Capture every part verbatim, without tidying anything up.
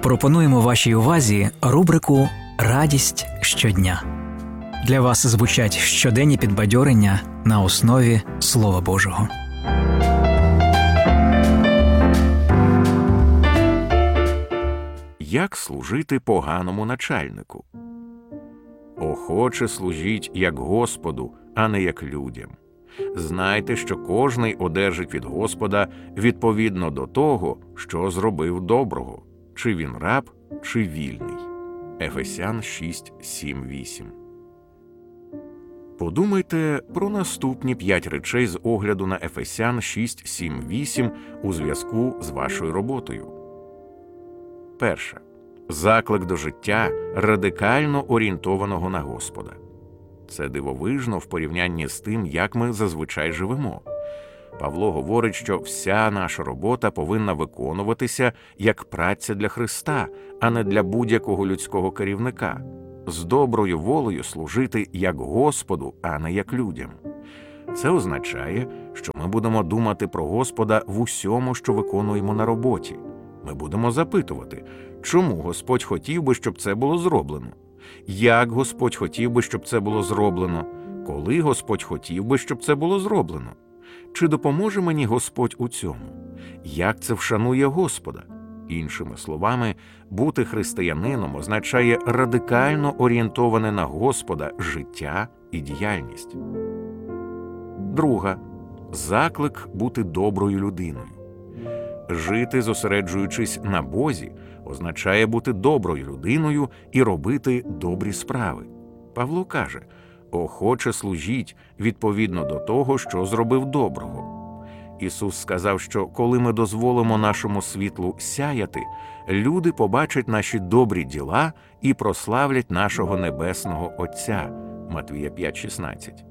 Пропонуємо вашій увазі рубрику «Радість щодня». Для вас звучать щоденні підбадьорення на основі Слова Божого. Як служити поганому начальнику? Охоче служіть як Господу, а не як людям. Знайте, що кожний одержить від Господа відповідно до того, що зробив доброго, чи він раб, чи вільний. Ефесян шість, сім, вісім. Подумайте про наступні п'ять речей з огляду на Ефесян шість, сім, вісім у зв'язку з вашою роботою. Перше. Заклик до життя, радикально орієнтованого на Господа. Це дивовижно в порівнянні з тим, як ми зазвичай живемо. Павло говорить, що вся наша робота повинна виконуватися як праця для Христа, а не для будь-якого людського керівника. З доброю волею служити як Господу, а не як людям. Це означає, що ми будемо думати про Господа в усьому, що виконуємо на роботі. Ми будемо запитувати, чому Господь хотів би, щоб це було зроблено? Як Господь хотів би, щоб це було зроблено? Коли Господь хотів би, щоб це було зроблено? Чи допоможе мені Господь у цьому? Як це вшанує Господа? Іншими словами, бути християнином означає радикально орієнтоване на Господа життя і діяльність. Друга. Заклик бути доброю людиною. Жити, зосереджуючись на Бозі, означає бути доброю людиною і робити добрі справи. Павло каже, охоче служіть відповідно до того, що зробив доброго. Ісус сказав, що коли ми дозволимо нашому світлу сяяти, люди побачать наші добрі діла і прославлять нашого Небесного Отця. Матвія п'ять, шістнадцять.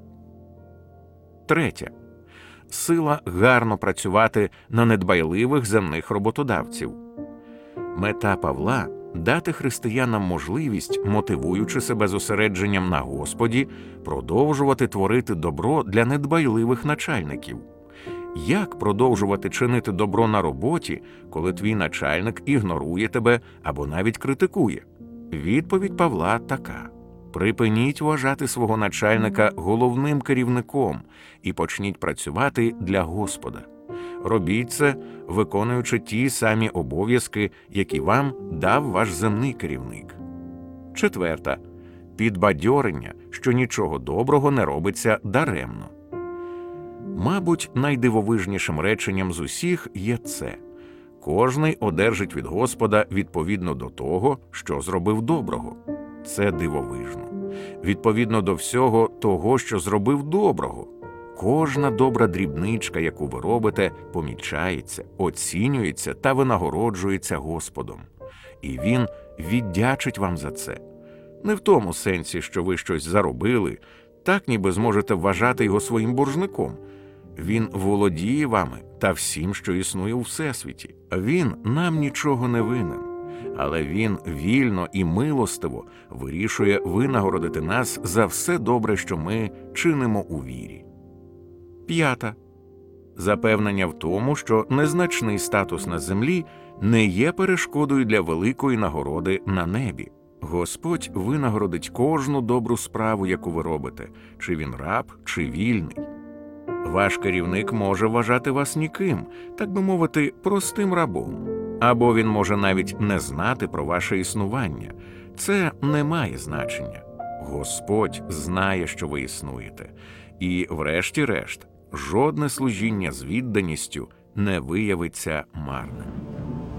Третє. Сила гарно працювати на недбайливих земних роботодавців. Мета Павла – дати християнам можливість, мотивуючи себе зосередженням на Господі, продовжувати творити добро для недбайливих начальників. Як продовжувати чинити добро на роботі, коли твій начальник ігнорує тебе або навіть критикує? Відповідь Павла така. Припиніть вважати свого начальника головним керівником і почніть працювати для Господа. Робіть це, виконуючи ті самі обов'язки, які вам дав ваш земний керівник. Четверта. Підбадьорення, що нічого доброго не робиться даремно. Мабуть, найдивовижнішим реченням з усіх є це. Кожний одержить від Господа відповідно до того, що зробив доброго. Це дивовижно. Відповідно до всього того, що зробив доброго. Кожна добра дрібничка, яку ви робите, помічається, оцінюється та винагороджується Господом. І Він віддячить вам за це. Не в тому сенсі, що ви щось заробили, так ніби зможете вважати його своїм боржником. Він володіє вами та всім, що існує у Всесвіті. Він нам нічого не винен. Але Він вільно і милостиво вирішує винагородити нас за все добре, що ми чинимо у вірі. П'ята. Запевнення в тому, що незначний статус на землі не є перешкодою для великої нагороди на небі. Господь винагородить кожну добру справу, яку ви робите, чи він раб, чи вільний. Ваш керівник може вважати вас ніким, так би мовити, простим рабом. Або він може навіть не знати про ваше існування. Це не має значення. Господь знає, що ви існуєте. І, врешті-решт, жодне служіння з відданістю не виявиться марним.